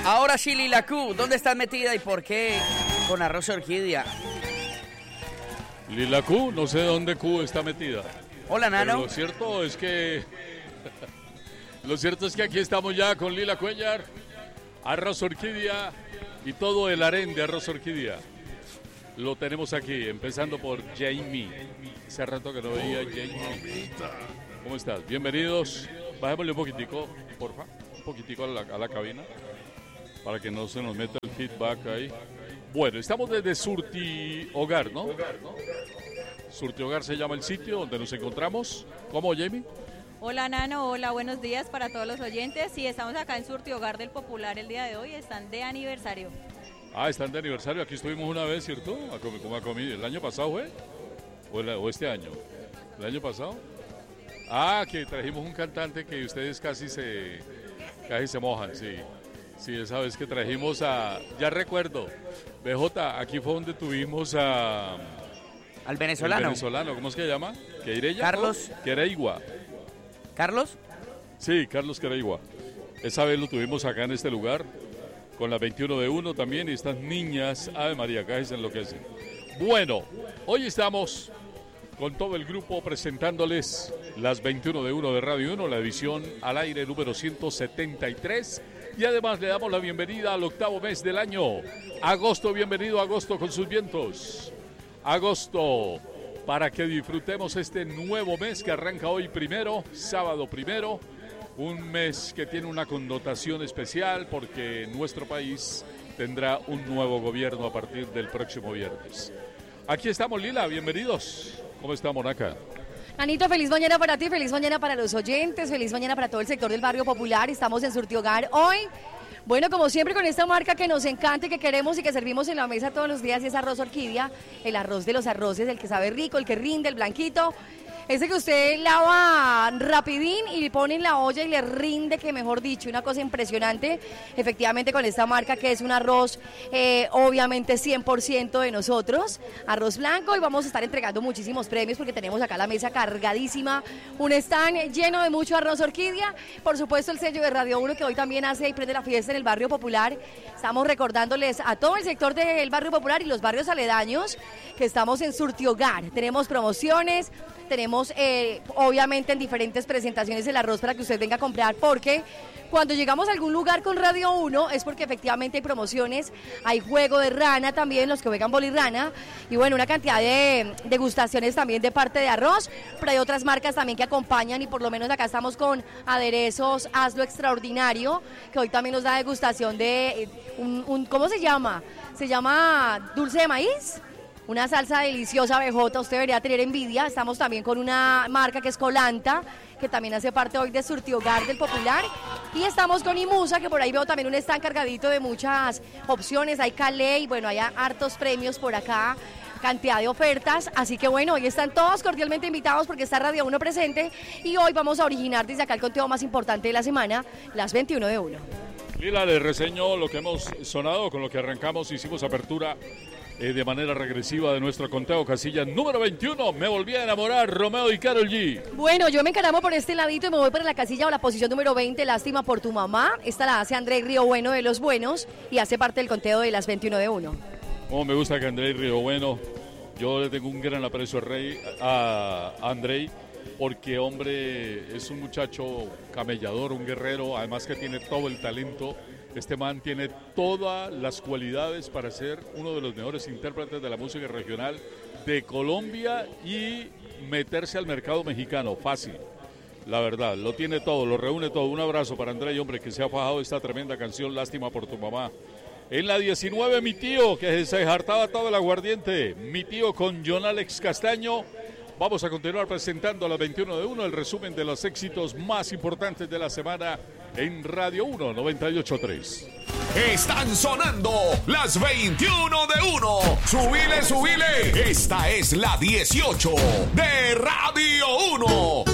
Ahora sí, Lila Q, ¿dónde estás metida y por qué con arroz orquídea? Lila Q, no sé dónde Q está metida. Hola, Nano. Pero lo cierto es que aquí estamos ya con Lila Cuellar, arroz orquídea y todo el harén de arroz orquídea. Lo tenemos aquí, empezando por Jamie. Hace rato que no veía a Jamie. ¿Cómo estás? Bienvenidos. Bajémosle un poquitico, porfa. Un poquitico a la cabina. Para que no se nos meta el feedback ahí. Bueno, estamos desde Surti Hogar, ¿no? Surti Hogar se llama el sitio donde nos encontramos. ¿Cómo, Jamie? Hola, Nano. Hola, buenos días para todos los oyentes. Sí, estamos acá en Surti Hogar del Popular el día de hoy. Están de aniversario. Ah, están de aniversario. Aquí estuvimos una vez, ¿cierto? ¿Cómo ha comido? ¿El año pasado fue? ¿O este año? ¿El año pasado? Ah, que trajimos un cantante que ustedes casi se mojan, sí. Sí, esa vez que trajimos a... Ya recuerdo. BJ, aquí fue donde tuvimos a... Al venezolano. El venezolano, ¿cómo es que se llama? Carlos. Quereigua. ¿Carlos? Sí, Carlos Quereigua. Esa vez lo tuvimos acá en este lugar, con la 21 de 1 también, y estas niñas, Ave María, casi se enloquecen. Bueno, hoy estamos con todo el grupo presentándoles las 21 de 1 de Radio 1, la edición al aire número 173. Y además le damos la bienvenida al octavo mes del año. Agosto, bienvenido a agosto con sus vientos. Agosto, para que disfrutemos este nuevo mes que arranca hoy primero, sábado primero. Un mes que tiene una connotación especial porque nuestro país tendrá un nuevo gobierno a partir del próximo viernes. Aquí estamos, Lila, bienvenidos. ¿Cómo está, Monaca? Anito, feliz mañana para ti, feliz mañana para los oyentes, feliz mañana para todo el sector del barrio popular. Estamos en Surti Hogar hoy. Bueno, como siempre con esta marca que nos encanta y que queremos y que servimos en la mesa todos los días, y es arroz orquídea, el arroz de los arroces, el que sabe rico, el que rinde, el blanquito. Ese que usted lava rapidín y pone en la olla y le rinde, que mejor dicho, una cosa impresionante, efectivamente con esta marca que es un arroz obviamente 100% de nosotros, arroz blanco, y vamos a estar entregando muchísimos premios porque tenemos acá la mesa cargadísima, un stand lleno de mucho arroz orquídea, por supuesto el sello de Radio 1 que hoy también hace y prende la fiesta en el barrio popular. Estamos recordándoles a todo el sector del barrio popular y los barrios aledaños que estamos en Surti Hogar, tenemos promociones. Tenemos obviamente en diferentes presentaciones el arroz para que usted venga a comprar, porque cuando llegamos a algún lugar con Radio 1 es porque efectivamente hay promociones, hay juego de rana también, los que juegan bolirrana, y bueno, una cantidad de degustaciones también de parte de arroz, pero hay otras marcas también que acompañan, y por lo menos acá estamos con aderezos Hazlo Extraordinario, que hoy también nos da degustación de ¿cómo se llama? Se llama dulce de maíz. Una salsa deliciosa, BJ, usted debería tener envidia. Estamos también con una marca que es Colanta, que también hace parte hoy de Surti Hogar del Popular. Y estamos con Imusa, que por ahí veo también un stand cargadito de muchas opciones. Hay Calais, y bueno, hay hartos premios por acá, cantidad de ofertas. Así que bueno, hoy están todos cordialmente invitados porque está Radio 1 presente. Y hoy vamos a originar desde acá el conteo más importante de la semana, las 21 de 1. Lila, les reseño lo que hemos sonado, con lo que arrancamos, hicimos apertura de manera regresiva de nuestro conteo, casilla número 21, Me volví a enamorar, Romeo y Karol G. Bueno, yo me encaramo por este ladito y me voy para la casilla o la posición número 20, Lástima por tu mamá. Esta la hace André Río Bueno de Los Buenos y hace parte del conteo de las 21 de 1. Como me gusta que André Río Bueno, yo le tengo un gran aprecio a André, porque hombre, es un muchacho camellador, un guerrero, además que tiene todo el talento. Este man tiene todas las cualidades para ser uno de los mejores intérpretes de la música regional de Colombia y meterse al mercado mexicano, fácil. La verdad, lo tiene todo, lo reúne todo. Un abrazo para André, hombre, que se ha fajado esta tremenda canción, Lástima por tu mamá. En la 19, Mi Tío, que se hartaba todo el aguardiente. Mi Tío con John Alex Castaño. Vamos a continuar presentando a las 21 de 1 el resumen de los éxitos más importantes de la semana en Radio 1 98.3. Están sonando las 21 de 1. Subile, subile. Esta es la 18 de Radio 1.